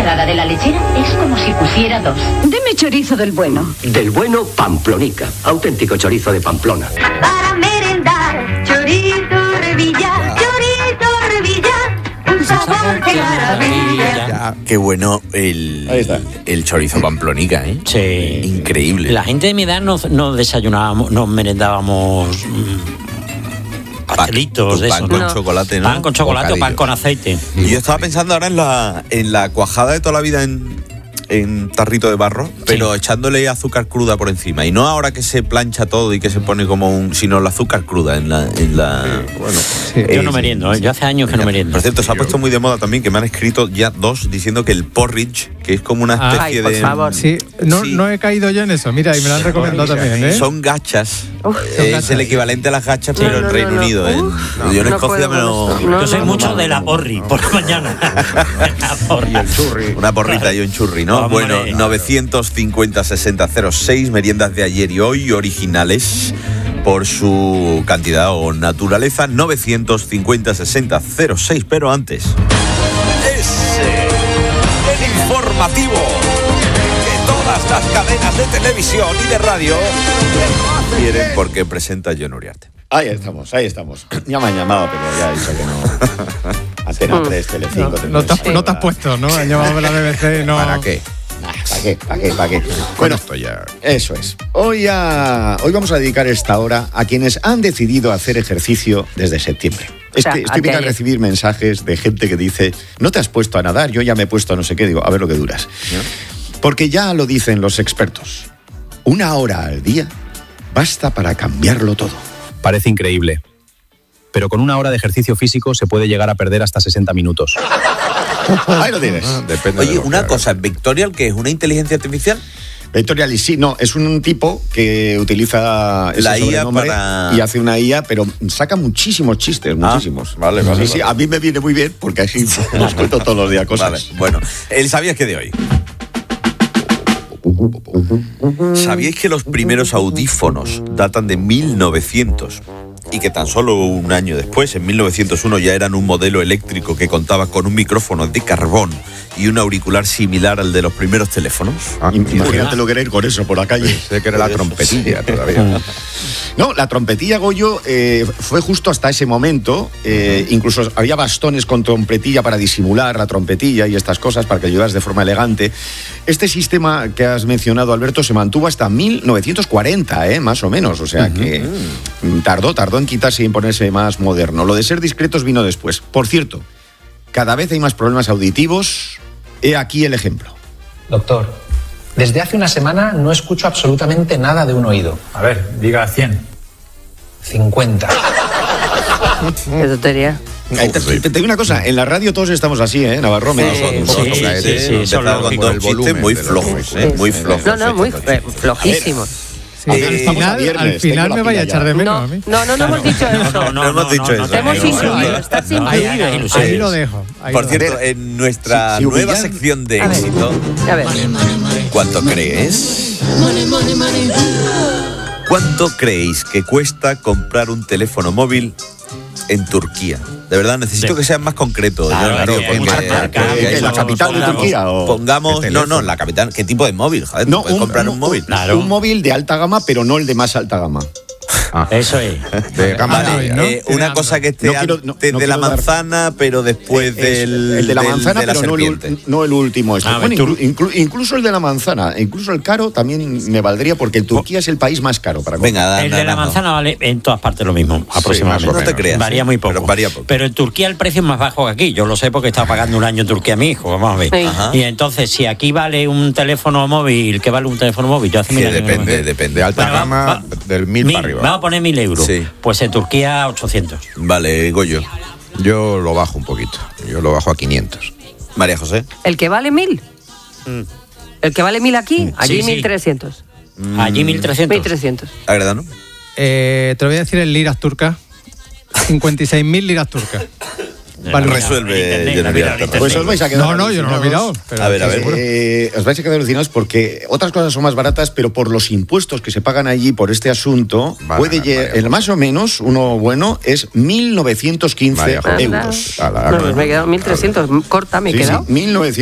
cucharada de la lechera es como si pusiera 2. Deme chorizo del bueno. Del bueno, Pamplonica. Auténtico chorizo de Pamplona. Para merendar, chorizo Revilla, chorizo Revilla, un sabor que maravilla. Ya, qué bueno el chorizo Pamplonica, ¿eh? Sí. Increíble. La gente de mi edad no desayunábamos, no merendábamos pastelitos de pan eso. con chocolate, ¿no? Pan con chocolate o pan con aceite. Y yo estaba pensando ahora en la cuajada de toda la vida en tarrito de barro, pero echándole azúcar cruda por encima. Y no ahora que se plancha todo y que se pone como sino el azúcar cruda en la Bueno, sí. Yo no meriendo, yo hace años que no meriendo. Por cierto, se ha puesto muy de moda también, que me han escrito ya 2 diciendo que el porridge, que es como una especie por de... favor. Sí, no he caído yo en eso. Mira, y me lo han recomendado también, ¿eh? Son gachas. Son Es gachas. el equivalente a las gachas, pero en Reino Unido. Yo en no Escocia me puedo lo... con esto. Yo soy mucho de la porri, por la mañana. La porri. Una porrita y un churri, ¿no? Hombre. Bueno, 950-6006, meriendas de ayer y hoy, originales por su cantidad o naturaleza, 950-6006. Pero antes, el informativo que todas las cadenas de televisión y de radio quieren, porque presenta John Uriarte. Ahí estamos. Ya me han llamado, pero ya he dicho que no. Antena 3, Telecinco. No te has puesto, ¿no? Han llamado a la BBC, no. ¿Para qué? ¿Para qué? Bueno, esto ya. Eso es. Hoy vamos a dedicar esta hora a quienes han decidido hacer ejercicio desde septiembre. Es que estoy viendo a recibir mensajes de gente que dice: no te has puesto a nadar, yo ya me he puesto a no sé qué. Digo, a ver lo que duras. Porque ya lo dicen los expertos. 1 hora al día basta para cambiarlo todo. Parece increíble, pero con 1 hora de ejercicio físico se puede llegar a perder hasta 60 minutos. Ahí lo tienes. Depende. Oye, una cosa, ¿Victorial qué es? ¿Una inteligencia artificial? Victorial, sí, no, es un tipo que utiliza ese La IA sobrenombre para... y hace una IA, pero saca muchísimos chistes, muchísimos. Vale. Sí, a mí me viene muy bien porque así os cuento todos los días cosas. Vale, bueno, el ¿sabías qué de hoy? ¿Sabíais que los primeros audífonos datan de 1900? Y que tan solo un año después, en 1901, ya eran un modelo eléctrico que contaba con un micrófono de carbón y un auricular similar al de los primeros teléfonos. Imagínate lo que era ir con eso por la calle. Sé que era la trompetilla todavía. No, la trompetilla, Goyo, fue justo hasta ese momento. Incluso había bastones con trompetilla para disimular la trompetilla y estas cosas, para que ayudas de forma elegante. Este sistema que has mencionado, Alberto, se mantuvo hasta 1940, más o menos. O sea que tardó en quitarse y en ponerse más moderno. Lo de ser discretos vino después. Por cierto, cada vez hay más problemas auditivos. He aquí el ejemplo. Doctor, desde hace una semana no escucho absolutamente nada de un oído. A ver, diga 100. 50. Qué tontería. Te digo una cosa, en la radio todos estamos así, Navarro. Sí, son el volumen muy flojos, muy flojos. No, muy flojísimos. Sí, al final me vaya a echar de menos a mí. No hemos dicho eso. No hemos dicho eso. Te hemos incluido, estás incluido. Ahí lo dejo. Por cierto, en nuestra nueva sección de éxito, A ver. ¿cuánto crees? ¿Cuánto creéis que cuesta comprar un teléfono móvil en Turquía? De verdad, necesito que seas más concreto. Claro, ¿En la capital de Turquía? Pongamos, en la capital. ¿Qué tipo de móvil? Joder, No, puedes comprar un móvil. Claro. Un móvil de alta gama, pero no el de más alta gama. Eso es. De gama Android, media. ¿no? Una cosa que esté antes de la manzana, pero después el de la manzana, pero serpiente. no el último. Bueno, ver, incluso el de la manzana, incluso el caro también me valdría, porque en Turquía es el país más caro para comprar. Venga, El de la manzana vale en todas partes lo mismo, aproximadamente. No te creas. Varía muy poco. Pero en Turquía el precio es más bajo que aquí. Yo lo sé porque estaba pagando un año en Turquía a mi hijo. Vamos a ver. Sí. Y entonces, si aquí vale un teléfono móvil, ¿qué vale un teléfono móvil? Yo hace 1000 años que no me- depende. Alta Bueno, gama del 1000 para arriba. Vamos a poner 1000 euros. Sí. Pues en Turquía 800. Vale, Goyo. Yo lo bajo un poquito. Yo lo bajo a 500. María José. ¿El que vale 1000? ¿El que vale 1000 aquí? Allí Sí, sí. 1300. Allí 1300. 1300. Agredano. Te lo voy a decir en liras turcas. 56.000 liras turcas. Vale, Resuelve, John Uriarte. Pues os vais a quedar No, yo no lo he mirado. Pero A ver. os vais a quedar alucinados porque otras cosas son más baratas, pero por los impuestos que se pagan allí por este asunto, el más o menos, uno bueno, es 1.915 Vaya, euros. No, pues me he quedado 1300. Corta, me he quedado. 1900.